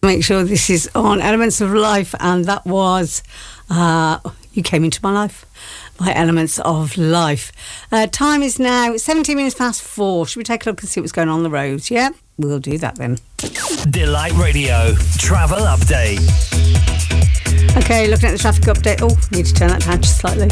Make sure this is on Elements of Life, and that was You Came Into My Life by Elements of Life. Time is now 17 minutes past 4. Should we take a look and see what's going on the roads? Yeah, we'll do that then. Delight Radio travel update. Okay, looking at the traffic update. Oh, need to turn that down just slightly.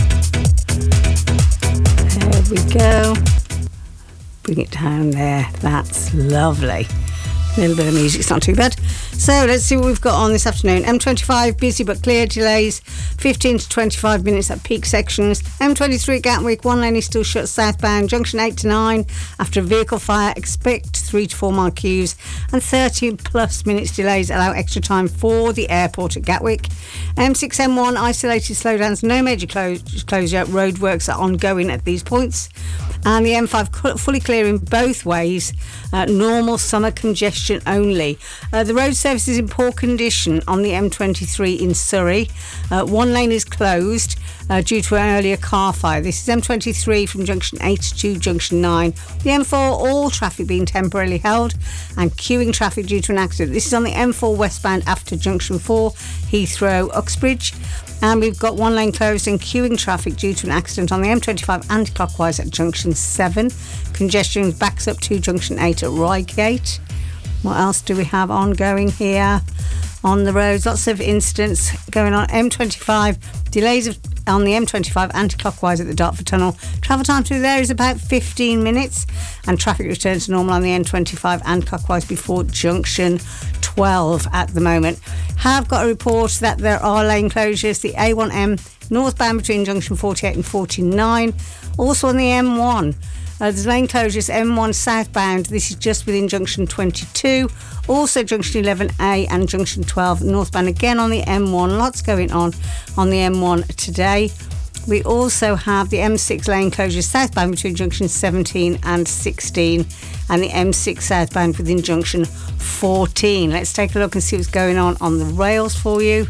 There we go. Bring it down there. That's lovely. A little bit of music, it's not too bad. So let's see what we've got on this afternoon. M25, busy but clear, delays 15 to 25 minutes at peak sections. M23 Gatwick, one lane is still shut southbound, junction 8 to 9. After a vehicle fire, expect 3 to 4 mile queues, and 30 plus minutes delays allow extra time for the airport at Gatwick. M6, M1, isolated slowdowns, no major closure, roadworks are ongoing at these points. And the M5 fully clear in both ways, normal summer congestion only. The road surface is in poor condition on the M23 in Surrey. One lane is closed due to an earlier car fire. This is M23 from junction 8 to junction 9. The M4, all traffic being temporarily held and queuing traffic due to an accident. This is on the M4 westbound after junction 4, Heathrow, Uxbridge. And we've got one lane closed and queuing traffic due to an accident on the M25 anti-clockwise at junction 7. Congestion backs up to junction 8 at Reigate. What else do we have ongoing here on the roads? Lots of incidents going on. M25, delays on the M25 anti-clockwise at the Dartford Tunnel. Travel time through there is about 15 minutes, and traffic returns to normal on the M25 anti-clockwise before junction 12 at the moment. Have got a report that there are lane closures. The A1M northbound between junction 48 and 49. Also on the M1. There's lane closures, M1 southbound. This is just within junction 22. Also junction 11A and junction 12 northbound again on the M1. Lots going on the M1 today. We also have the M6 lane closures southbound between junction 17 and 16, and the M6 southbound within junction 14. Let's take a look and see what's going on the rails for you.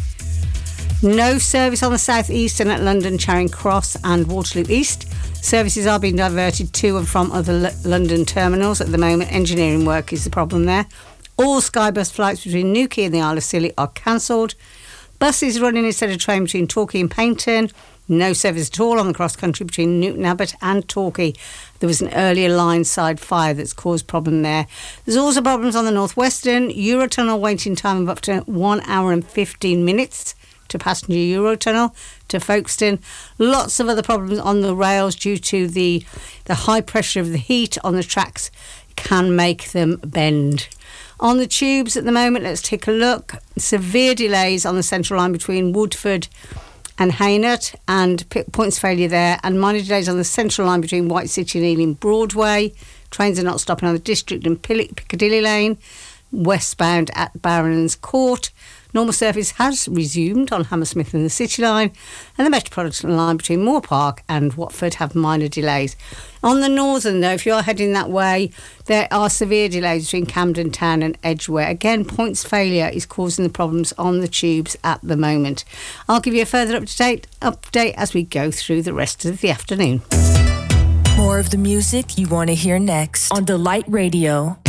No service on the South Eastern at London, Charing Cross and Waterloo East. Services are being diverted to and from other London terminals at the moment. Engineering work is the problem there. All Skybus flights between Newquay and the Isle of Scilly are cancelled. Buses running instead of train between Torquay and Paignton. No service at all on the cross-country between Newton Abbot and Torquay. There was an earlier line-side fire that's caused problem there. There's also problems on the North Western. Eurotunnel waiting time of up to 1 hour and 15 minutes to passenger Eurotunnel to Folkestone. Lots of other problems on the rails due to the high pressure of the heat on the tracks can make them bend. On the tubes at the moment, let's take a look. Severe delays on the central line between Woodford and Haynett, and points failure there, and minor delays on the central line between White City and Ealing Broadway. Trains are not stopping on the District and Piccadilly Lane, westbound at Barons Court. Normal service has resumed on Hammersmith and the City Line, and the Metropolitan Line between Moore Park and Watford have minor delays. On the northern, though, if you are heading that way, there are severe delays between Camden Town and Edgware. Again, points failure is causing the problems on the tubes at the moment. I'll give you a further update as we go through the rest of the afternoon. More of the music you want to hear next on Delight Radio.